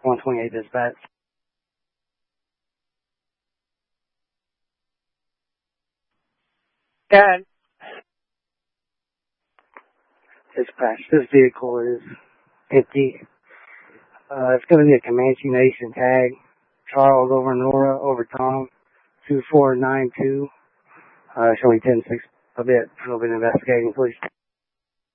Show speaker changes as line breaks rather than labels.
128 dispatch.
Dad.
Dispatch, this vehicle is empty. It's going to be a Comanche Nation tag. Charles over Nora over Tom, 2492. Showing 10-6 a little bit investigating, please.